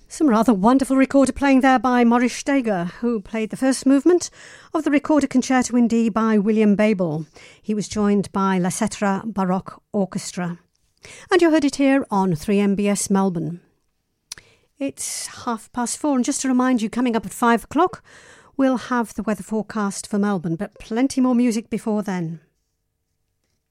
Some rather wonderful recorder playing there by Maurice Steger, who played the first movement of the Recorder Concerto in D by William Babel. He was joined by La Cetra Baroque Orchestra. And you heard it here on 3MBS Melbourne. It's 4:30, and just to remind you, coming up at 5 o'clock, we'll have the weather forecast for Melbourne, but plenty more music before then.